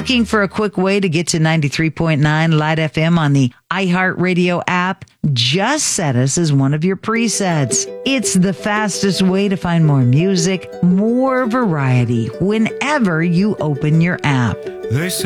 Looking for a quick way to get to 93.9 Light FM on the iHeartRadio app? Just set us as one of your presets. It's the fastest way to find more music, more variety whenever you open your app.